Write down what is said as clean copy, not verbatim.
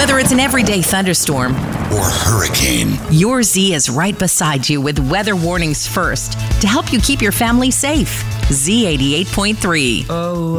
Whether it's an everyday thunderstorm or hurricane, your Z is right beside you with weather warnings first to help you keep your family safe. Z88.3. Oh,